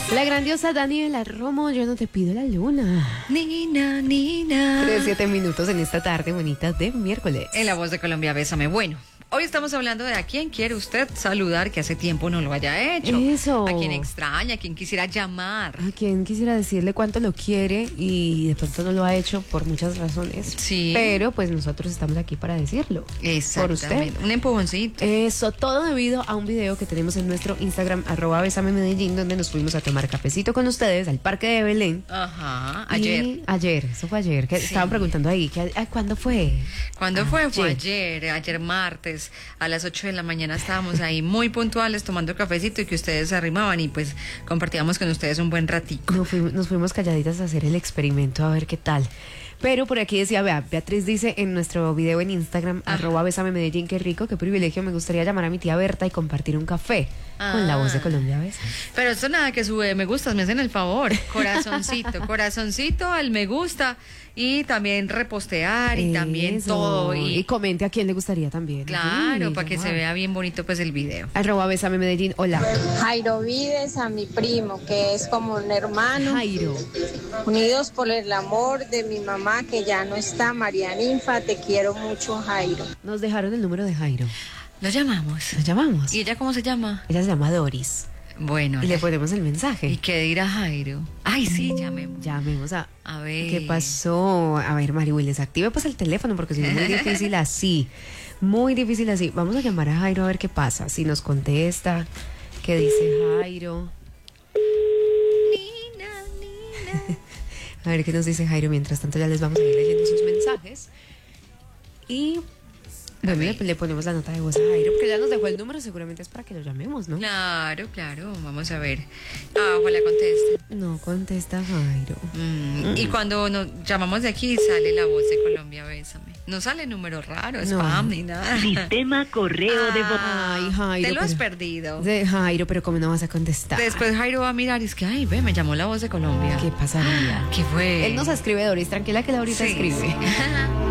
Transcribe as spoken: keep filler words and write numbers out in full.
La grandiosa Daniela Romo, yo no te pido la luna. Nina, Nina. Tres, siete minutos en esta tarde bonita de miércoles. En La Voz de Colombia, bésame. Bueno, hoy estamos hablando de a quién quiere usted saludar que hace tiempo no lo haya hecho. Eso. A quién extraña, a quién quisiera llamar. A quien quisiera decirle cuánto lo quiere y de pronto no lo ha hecho por muchas razones. Sí. Pero pues nosotros estamos aquí para decirlo. Por usted. Exactamente. Un empujoncito. Eso, todo debido a un video que tenemos en nuestro Instagram, arroba Bésame Medellín, donde nos fuimos a tomar cafecito con ustedes al Parque de Belén. Ajá, ayer. Y ayer, eso fue ayer, que Sí. estaban preguntando ahí, que, ay, ¿cuándo fue? ¿Cuándo fue? Fue Ayer. ayer, ayer martes, a las ocho de la mañana estábamos ahí muy puntuales tomando cafecito y que ustedes se arrimaban y pues compartíamos con ustedes un buen ratico. Nos fuimos, nos fuimos calladitas a hacer el experimento a ver qué tal. Pero por aquí decía, vea, Beatriz dice en nuestro video en Instagram, Ajá. arroba Bésame Medellín, qué rico, qué privilegio, me gustaría llamar a mi tía Berta y compartir un café con La Voz de Ah. Colombia, ¿ves? Pero esto nada que sube me gustas, me hacen el favor. Corazoncito, corazoncito al me gusta y también repostear y también Eso. todo. Y Y comente a quién le gustaría también. claro, Sí, para que llamar. se vea bien bonito pues el video. Arroba Bésame Medellín, hola. Jairo Vides, a mi primo, que es como un hermano, Jairo. unidos por el amor de mi mamá, que ya no está, María Ninfa, te quiero mucho, Jairo. Nos dejaron el número de Jairo. Lo llamamos. Nos llamamos. ¿Y ella cómo se llama? Ella se llama Doris. Bueno. Y le ponemos el mensaje. ¿Y qué dirá Jairo? Ay, sí, llamemos. Llamemos a... A ver. ¿Qué pasó? A ver, Marihuel, desactive pues el teléfono porque si no es muy difícil así. Muy difícil así. Vamos a llamar a Jairo a ver qué pasa. Si nos contesta, qué dice Jairo. Nina, Nina. A ver qué nos dice Jairo. Mientras tanto ya les vamos a ir leyendo sus mensajes. Y bueno, le, le ponemos la nota de voz a Jairo porque ya nos dejó el número. Seguramente es para que lo llamemos, ¿no? Claro, claro. Vamos a ver. Ah, ojalá conteste. No contesta Jairo. Mm, Y cuando nos llamamos de aquí sale La Voz de Colombia, bésame. No sale número raro, No. spam ni nada. Sistema correo de voz. Ay, Jairo. Te lo has pero- perdido. De Jairo, pero ¿cómo no vas a contestar? Después Jairo va a mirar y es que, ay, ve, me llamó La Voz de Colombia. ¿Qué pasaría? ¿Qué fue? Él nos escribe, Doris. Tranquila que la ahorita Sí, escribe. sí.